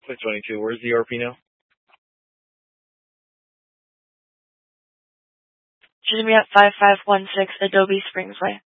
Click 22. Where's the RP now? Should be at 5516 Adobe Springs Way.